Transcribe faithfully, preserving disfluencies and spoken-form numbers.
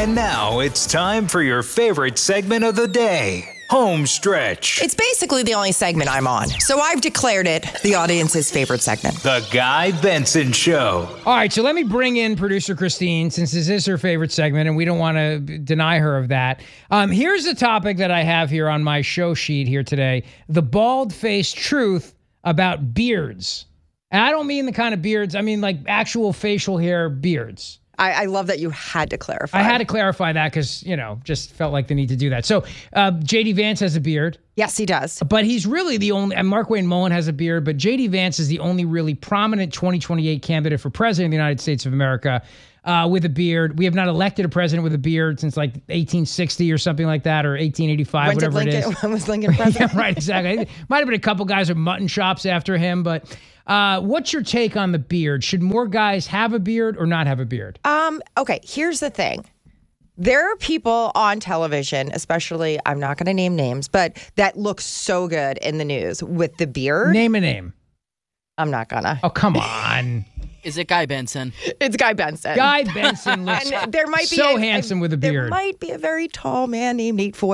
And now it's time for your favorite segment of the day, Home Stretch. It's basically the only segment I'm on, so I've declared it the audience's favorite segment. The Guy Benson Show. All right, so let me bring in producer Christine, since this is her favorite segment, and we don't want to deny her of that. Um, here's a topic that I have here on my show sheet here today, the bald-faced truth about beards. And I don't mean the kind of beards, I mean like actual facial hair beards. I, I love that you had to clarify. I had to clarify that because, you know, just felt like the need to do that. So uh, J D Vance has a beard. Yes, he does. But he's really the only, and Mark Wayne Mullen has a beard, but J D Vance is the only really prominent twenty twenty-eight candidate for president of the United States of America uh, with a beard. We have not elected a president with a beard since like eighteen sixty or something like that, or eighteen eighty-five, when whatever did Lincoln, it is. When was Lincoln president? Yeah, right, exactly. Might have been a couple guys with mutton chops after him, but uh, what's your take on the beard? Should more guys have a beard or not have a beard? Um, okay, here's the thing. There are people on television, especially, I'm not going to name names, but that look so good in the news with the beard. Name a name. I'm not gonna. Oh, come on. Is it Guy Benson? It's Guy Benson. Guy Benson looks and there might be so a, handsome a, with a beard. There might be a very tall man named Nate Foy